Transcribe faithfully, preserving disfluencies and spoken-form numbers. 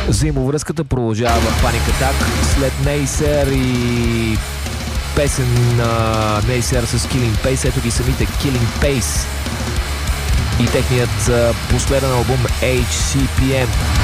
Взаимовръзката продължава в Panic Attack след Neisser и песен на Neisser с Killing Pace. Ето ги самите Killing Pace и техният последен албум H C P M.